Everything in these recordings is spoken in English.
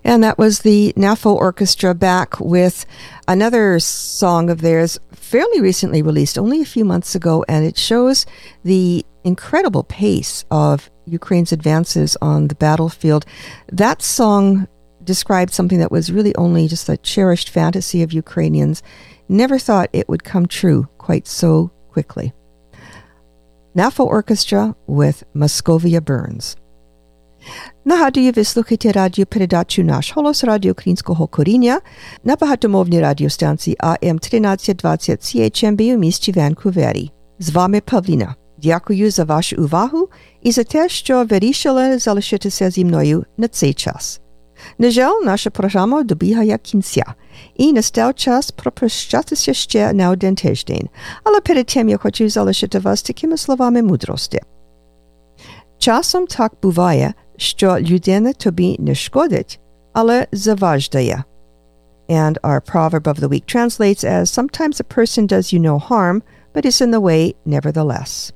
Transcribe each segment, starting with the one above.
And that was the NAFO Orchestra back with another song of theirs, fairly recently released, only a few months ago, and it shows the incredible pace of Ukraine's advances on the battlefield. That song described something that was really only just a cherished fantasy of Ukrainians. Never thought it would come true quite so quickly. NAFO Orchestra with Moscovia Burns. Нагадую, ви слухаєте радіопередачу «Наш голос» Радіо Українського коріння на багатомовній радіостанції АМ 1320 CHMB у місті Ванкувері. З вами Павліна. Дякую за вашу увагу і за те, що вирішили залишитися зі мною на цей час. На жаль, наша програма добігає кінця, і настав час попрощатися ще на один тиждень. Але перед тим я хочу залишити вас такими словами мудрості. Часом так буває, що людина тобі не шкодить, але заваждає. And our proverb of the week translates as, sometimes a person does you no harm, but is in the way nevertheless.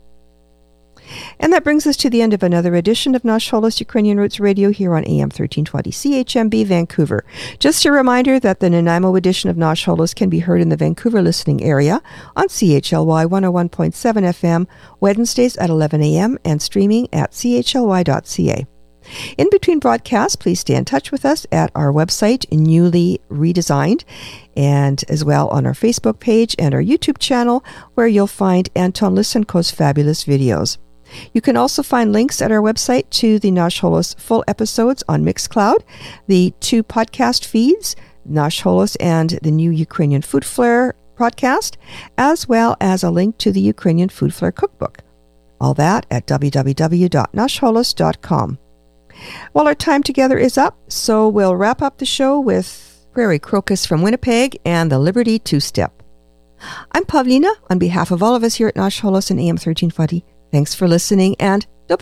And that brings us to the end of another edition of Nash Holos Ukrainian Roots Radio here on AM 1320 CHMB Vancouver. Just a reminder that the Nanaimo edition of Nash Holos can be heard in the Vancouver listening area on CHLY 101.7 FM Wednesdays at 11 a.m. and streaming at chly.ca. In between broadcasts, please stay in touch with us at our website, newly redesigned, and as well on our Facebook page and our YouTube channel, where you'll find Anton Lysenko's fabulous videos. You can also find links at our website to the Nash Holos full episodes on Mixcloud, the two podcast feeds, Nash Holos and the new Ukrainian Food Flair podcast, as well as a link to the Ukrainian Food Flair cookbook. All that at www.nashholos.com. Well, our time together is up, so we'll wrap up the show with Prairie Crocus from Winnipeg and the Liberty Two-Step. I'm Pavlina. On behalf of all of us here at Nash Holos and AM 1320, thanks for listening, and